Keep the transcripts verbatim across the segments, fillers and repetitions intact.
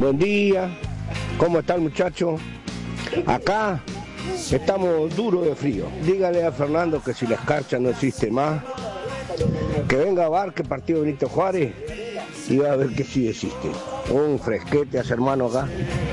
Buen día, ¿cómo está el muchacho? Acá estamos duros de frío. Dígale a Fernando que si la escarcha no existe más, que venga a Barque, partido Benito Juárez, y va a ver que sí existe. Un fresquete a su hermano acá.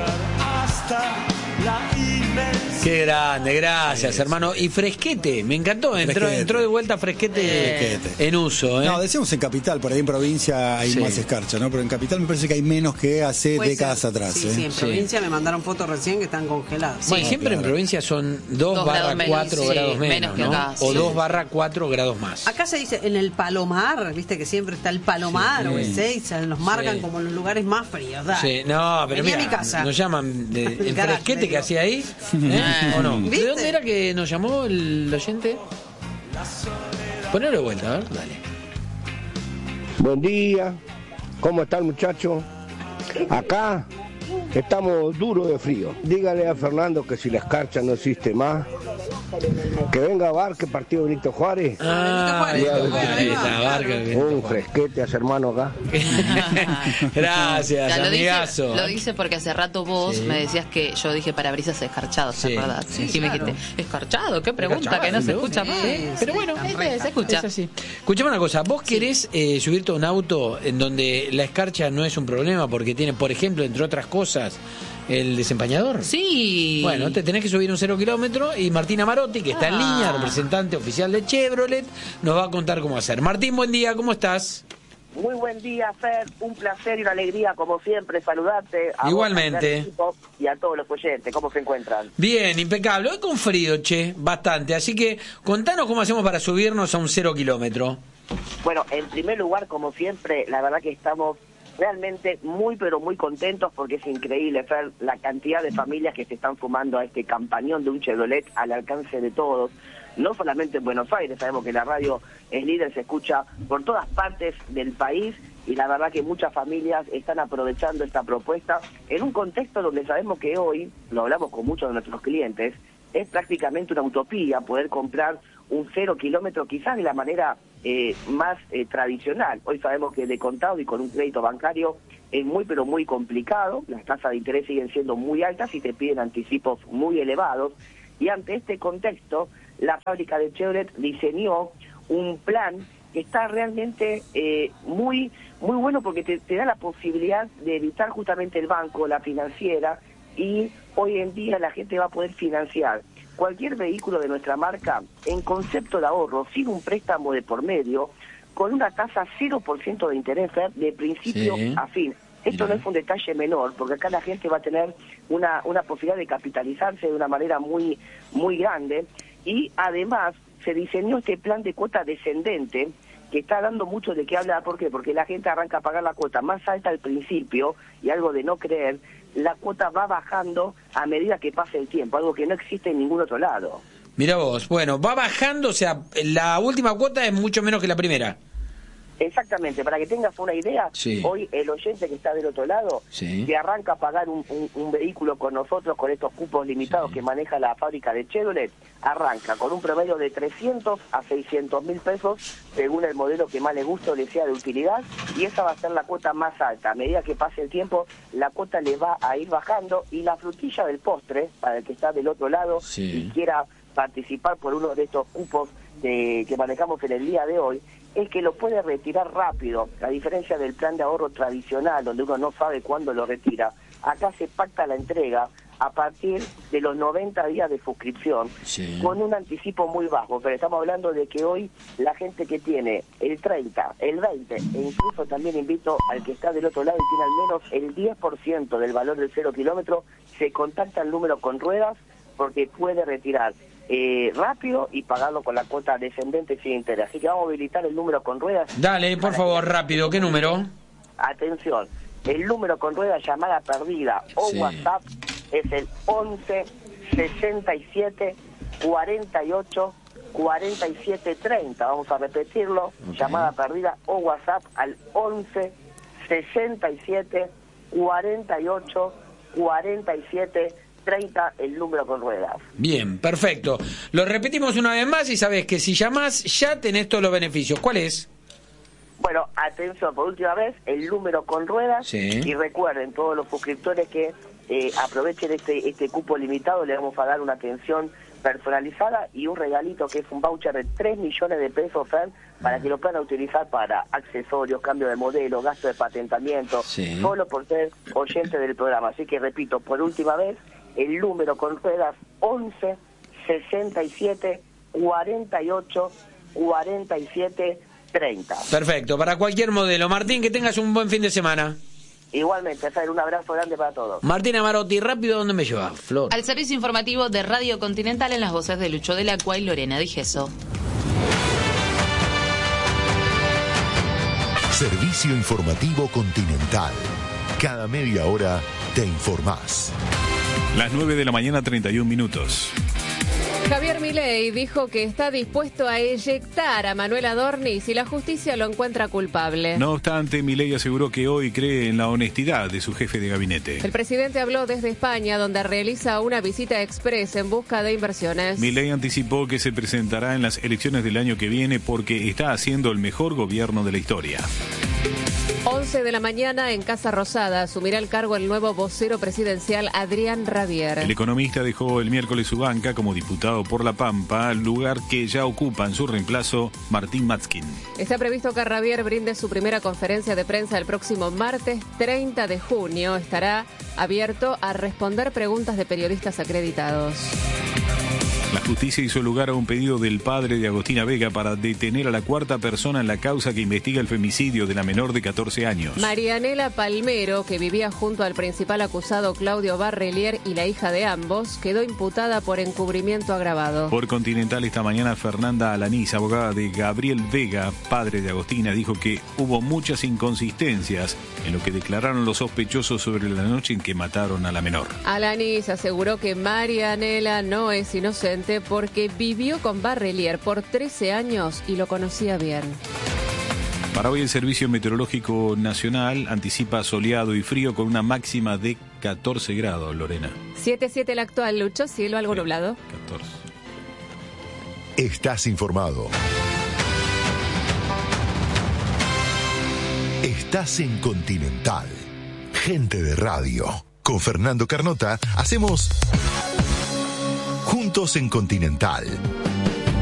Qué grande, gracias, sí, hermano. Y fresquete, me encantó, entró, entró de vuelta fresquete, fresquete en uso, ¿eh? No, decíamos en capital, por ahí en provincia hay sí. más escarcha, ¿no? Pero en capital me parece que hay menos que hace Puede décadas ser. atrás. Sí, ¿eh? sí, en provincia sí. me mandaron fotos recién que están congeladas. Sí, bueno, siempre claro. en provincia son dos barra cuatro grados menos, menos ¿no? Acá, o dos barra cuatro grados más. Acá se dice en el Palomar, viste que siempre está el Palomar sí. o el Seiza, nos marcan sí. como los lugares más fríos. Dale. Sí, no, pero Vení mira, a mi casa. Nos llaman de, el fresquete que hacía ahí, ¿eh? ¿O no? ¿De dónde era que nos llamó el oyente? Ponelo de vuelta, a ver, dale. Buen día, ¿cómo está el muchacho? Acá estamos duros de frío. Dígale a Fernando que si la escarcha no existe más, que venga a Barque, partido Benito Juárez. Ah, Benito Juárez, Juárez. Está, Barque, un fresquete a su hermano acá. Gracias, ya, lo amigazo. Dice, lo dice porque hace rato vos sí. me decías que yo dije parabrisas escarchados, ¿te sí. acordás? Sí, sí, y me dijiste, ¿escarchado? ¿Qué pregunta? Que no se escucha más. Sí, pero bueno, este, se escucha. Escuchame una cosa, vos querés eh, subirte a un auto en donde la escarcha no es un problema porque tiene, por ejemplo, entre otras cosas, el desempañador. Sí. Bueno, te tenés que subir un cero kilómetro y Martín Amarotti, que está ah. en línea, representante oficial de Chevrolet, nos va a contar cómo hacer. Martín, buen día, ¿cómo estás? Muy buen día, Fer. Un placer y una alegría, como siempre, saludarte. A Igualmente. Vos, a y a todos los oyentes. ¿Cómo se encuentran? Bien, impecable. Hoy con frío, che, bastante. Así que contanos cómo hacemos para subirnos a un cero kilómetro. Bueno, en primer lugar, como siempre, la verdad que estamos realmente muy, pero muy contentos porque es increíble, Fer, la cantidad de familias que se están sumando a este campañón de un Chevrolet al alcance de todos. No solamente en Buenos Aires, sabemos que la radio es líder, se escucha por todas partes del país y la verdad que muchas familias están aprovechando esta propuesta en un contexto donde sabemos que hoy, lo hablamos con muchos de nuestros clientes, es prácticamente una utopía poder comprar un cero kilómetro quizás de la manera eh, más eh, tradicional. Hoy sabemos que de contado y con un crédito bancario es muy pero muy complicado, las tasas de interés siguen siendo muy altas y te piden anticipos muy elevados y ante este contexto la fábrica de Chevrolet diseñó un plan que está realmente eh, muy muy bueno porque te, te da la posibilidad de evitar justamente el banco, la financiera, y hoy en día la gente va a poder financiar cualquier vehículo de nuestra marca en concepto de ahorro, sin un préstamo de por medio, con una tasa cero por ciento de interés de principio sí. a fin. Esto no es un detalle menor, porque acá la gente va a tener una, una posibilidad de capitalizarse de una manera muy, muy grande, y además se diseñó este plan de cuota descendente, que está dando mucho de qué hablar. ¿Por qué? Porque la gente arranca a pagar la cuota más alta al principio, y algo de no creer, la cuota va bajando a medida que pase el tiempo, algo que no existe en ningún otro lado. Mira vos, bueno, va bajando, o sea, la última cuota es mucho menos que la primera. Exactamente, para que tengas una idea, sí. hoy el oyente que está del otro lado, sí. que arranca a pagar un, un, un vehículo con nosotros, con estos cupos limitados sí. que maneja la fábrica de Chevrolet, arranca con un promedio de trescientos a seiscientos mil pesos, según el modelo que más le guste o le sea de utilidad, y esa va a ser la cuota más alta. A medida que pase el tiempo, la cuota le va a ir bajando, y la frutilla del postre, para el que está del otro lado sí. y quiera participar por uno de estos cupos de, que manejamos en el día de hoy, es que lo puede retirar rápido, a diferencia del plan de ahorro tradicional, donde uno no sabe cuándo lo retira. Acá se pacta la entrega a partir de los noventa días de suscripción, sí. con un anticipo muy bajo, pero estamos hablando de que hoy la gente que tiene el treinta, el veinte, e incluso también invito al que está del otro lado y tiene al menos el diez por ciento del valor del cero kilómetro, se contacta el número con ruedas, porque puede retirar Eh, rápido y pagarlo con la cuota descendente sin interés. Así que vamos a habilitar el número con ruedas. Dale, por favor, que... rápido, ¿qué número? Atención, el número con ruedas, llamada perdida o sí. WhatsApp, es el once sesenta y siete cuarenta y ocho cuarenta y siete treinta. Vamos a repetirlo, okay. llamada perdida o WhatsApp al once sesenta y siete cuarenta y ocho cuarenta y siete treinta, el número con ruedas. Bien, perfecto. Lo repetimos una vez más y sabés que si llamás ya tenés todos los beneficios. ¿Cuál es? Bueno, Bueno, atención, por última vez, el número con ruedas. Sí. Y recuerden, todos los suscriptores que eh, aprovechen este, este cupo limitado, le vamos a dar una atención personalizada y un regalito que es un voucher de tres millones de pesos, Fer, para que lo puedan utilizar para accesorios, cambio de modelo, gasto de patentamiento, Sí. solo por ser oyente del programa. Así que repito, por última vez, el número con ruedas once sesenta y siete cuarenta y ocho cuarenta y siete treinta. Perfecto, para cualquier modelo. Martín, que tengas un buen fin de semana. Igualmente, Fer, un abrazo grande para todos. Martín Amarotti, rápido, ¿dónde me lleva, Flor? Al servicio informativo de Radio Continental en las voces de Lucho del Acua y Lorena Di Gesso. Servicio informativo Continental. Cada media hora te informás. Las nueve de la mañana, treinta y un minutos. Javier Milei dijo que está dispuesto a eyectar a Manuel Adorni si la justicia lo encuentra culpable. No obstante, Milei aseguró que hoy cree en la honestidad de su jefe de gabinete. El presidente habló desde España, donde realiza una visita express en busca de inversiones. Milei anticipó que se presentará en las elecciones del año que viene porque está haciendo el mejor gobierno de la historia. once de la mañana en Casa Rosada asumirá el cargo el nuevo vocero presidencial Adrián Rabier. El economista dejó el miércoles su banca como diputado por La Pampa, lugar que ya ocupa en su reemplazo Martín Matzkin. Está previsto que Rabier brinde su primera conferencia de prensa el próximo martes treinta de junio. Estará abierto a responder preguntas de periodistas acreditados. La justicia hizo lugar a un pedido del padre de Agostina Vega para detener a la cuarta persona en la causa que investiga el femicidio de la menor de catorce años. Marianela Palmero, que vivía junto al principal acusado Claudio Barrelier y la hija de ambos, quedó imputada por encubrimiento agravado. Por Continental esta mañana, Fernanda Alanís, abogada de Gabriel Vega, padre de Agostina, dijo que hubo muchas inconsistencias en lo que declararon los sospechosos sobre la noche en que mataron a la menor. Alanís aseguró que Marianela no es inocente porque vivió con Barrelier por trece años y lo conocía bien. Para hoy el Servicio Meteorológico Nacional anticipa soleado y frío con una máxima de catorce grados, Lorena. siete siete el actual, Lucho, cielo algo nublado. catorce. Estás informado. Estás en Continental. Gente de radio. Con Fernando Carnota hacemos Juntos en Continental.